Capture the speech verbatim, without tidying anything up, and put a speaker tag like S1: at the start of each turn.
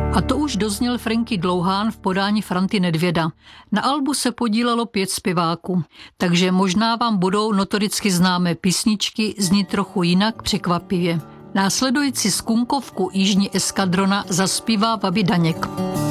S1: A to už dozněl Franky Dlouhán v podání Franty Nedvěda. Na albu se podílelo pět zpěváků, takže možná vám budou notoricky známé písničky znít trochu jinak překvapivě. Následující skunkovku Jižní eskadrona zaspívá Babi Daněk.